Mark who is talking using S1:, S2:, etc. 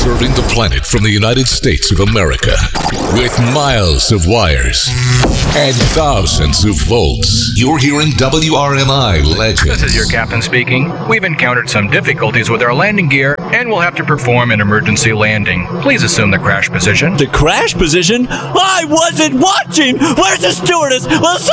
S1: Serving the planet from the United States of America. With miles of wires and thousands of volts. You're hearing WRMI Legends.
S2: This is your captain speaking. We've encountered some difficulties with our landing gear, and we'll have to perform an emergency landing. Please assume the crash position.
S3: The crash position? I wasn't watching! Where's the stewardess? Will